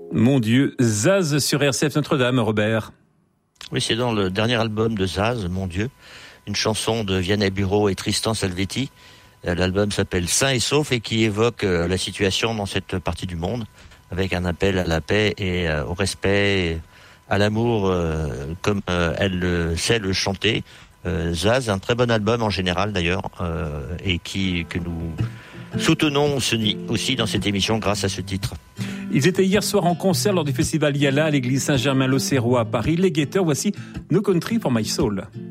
Mon Dieu, Zaz sur RCF Notre-Dame, Robert. Oui, c'est dans le dernier album de Zaz, Mon Dieu, une chanson de Vianney Bureau et Tristan Salvetti. L'album s'appelle Sain et Sauf et qui évoque la situation dans cette partie du monde, avec un appel à la paix et au respect, à l'amour, comme elle sait le chanter. Zaz, un très bon album en général d'ailleurs, et que nous soutenons aussi dans cette émission grâce à ce titre. Ils étaient hier soir en concert lors du festival Yala à l'église Saint-Germain-l'Auxerrois à Paris. Les Guetteurs, voici No Country for My Soul.